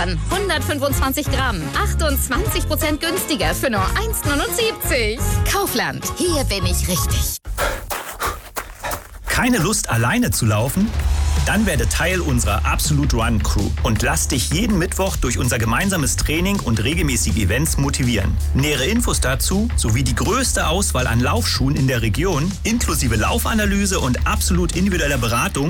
Metern, 125 Gramm, 28% günstiger für nur 1,79. Kaufland, hier bin ich richtig. Keine Lust, alleine zu laufen? Dann werde Teil unserer Absolute Run Crew und lass dich jeden Mittwoch durch unser gemeinsames Training und regelmäßige Events motivieren. Nähere Infos dazu sowie die größte Auswahl an Laufschuhen in der Region, inklusive Laufanalyse und absolut individueller Beratung